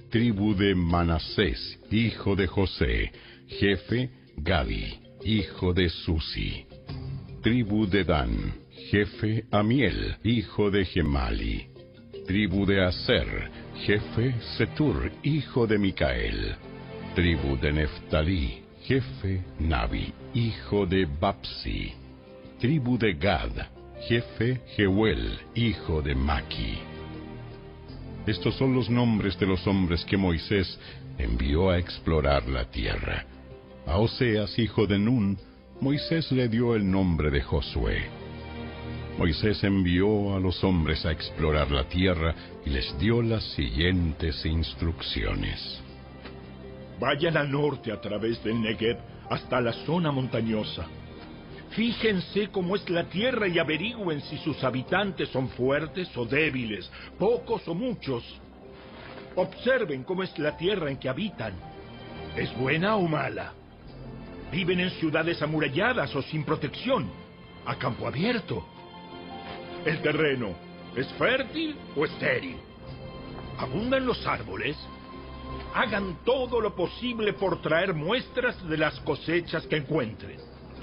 Tribu de Manasés, hijo de José. Jefe, Gadi, hijo de Susi. Tribu de Dan. Jefe, Amiel, hijo de Gemali. Tribu de Aser. Jefe, Setur, hijo de Micael. Tribu de Neftalí. Jefe, Nabi, hijo de Bapsi. Tribu de Gad. Jefe, Jeuel, hijo de Maki. Estos son los nombres de los hombres que Moisés envió a explorar la tierra. A Oseas, hijo de Nun, Moisés le dio el nombre de Josué. Moisés envió a los hombres a explorar la tierra y les dio las siguientes instrucciones. Vayan al norte a través del Negev hasta la zona montañosa. Fíjense cómo es la tierra y averigüen si sus habitantes son fuertes o débiles, pocos o muchos. Observen cómo es la tierra en que habitan. ¿Es buena o mala? ¿Viven en ciudades amuralladas o sin protección? ¿A campo abierto? ¿El terreno es fértil o estéril? ¿Abundan los árboles? Hagan todo lo posible por traer muestras de las cosechas que encuentren.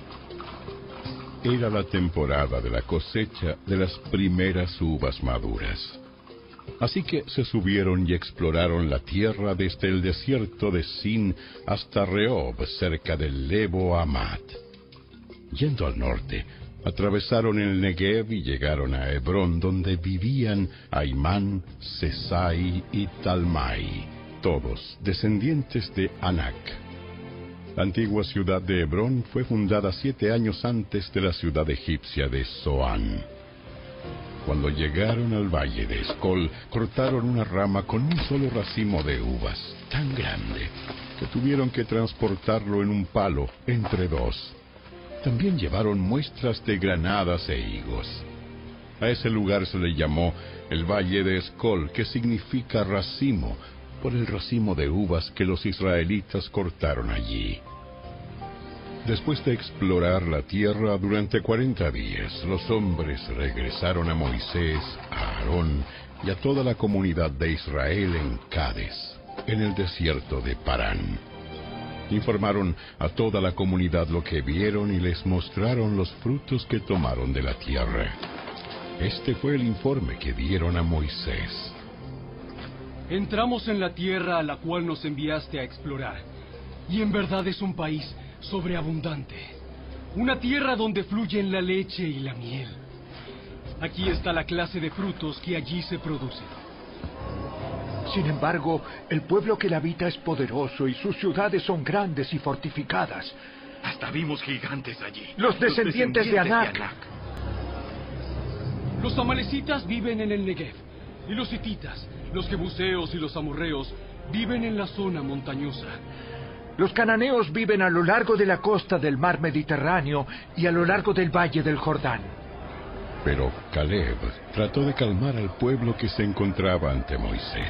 Era la temporada de la cosecha de las primeras uvas maduras. Así que se subieron y exploraron la tierra desde el desierto de Sin hasta Rehob, cerca del Lebo Hamat. Yendo al norte, atravesaron el Negev y llegaron a Hebrón, donde vivían Aimán, Sesai y Talmai, todos descendientes de Anac. La antigua ciudad de Hebrón fue fundada 7 años antes de la ciudad egipcia de Zoán. Cuando llegaron al valle de Escol, cortaron una rama con un solo racimo de uvas, tan grande que tuvieron que transportarlo en un palo entre 2. También llevaron muestras de granadas e higos. A ese lugar se le llamó el Valle de Escol, que significa racimo, por el racimo de uvas que los israelitas cortaron allí. Después de explorar la tierra durante 40 días, los hombres regresaron a Moisés, a Aarón y a toda la comunidad de Israel en Cades, en el desierto de Parán. Informaron a toda la comunidad lo que vieron y les mostraron los frutos que tomaron de la tierra. Este fue el informe que dieron a Moisés. Entramos en la tierra a la cual nos enviaste a explorar, y en verdad es un país sobreabundante, una tierra donde fluyen la leche y la miel. Aquí está la clase de frutos que allí se producen. Sin embargo, el pueblo que la habita es poderoso y sus ciudades son grandes y fortificadas. Hasta vimos gigantes allí. Los descendientes de Anac. Los amalecitas viven en el Negev, y los hititas, los jebuseos y los amorreos viven en la zona montañosa. Los cananeos viven a lo largo de la costa del mar Mediterráneo y a lo largo del valle del Jordán. Pero Caleb trató de calmar al pueblo que se encontraba ante Moisés.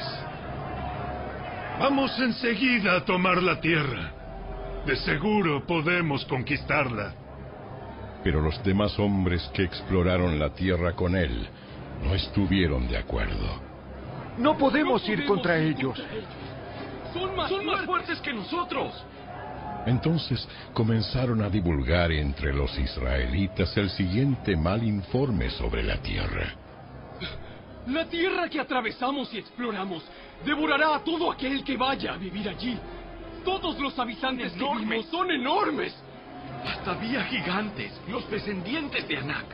Vamos enseguida a tomar la tierra. De seguro podemos conquistarla. Pero los demás hombres que exploraron la tierra con él no estuvieron de acuerdo. No podemos ir contra ellos. Son más fuertes que nosotros. Entonces comenzaron a divulgar entre los israelitas el siguiente mal informe sobre la tierra. La tierra que atravesamos y exploramos devorará a todo aquel que vaya a vivir allí. Todos los habitantes que vimos son enormes. Hasta había gigantes, los descendientes de Anac.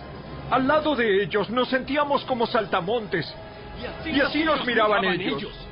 Al lado de ellos nos sentíamos como saltamontes. Y así nos miraban ellos.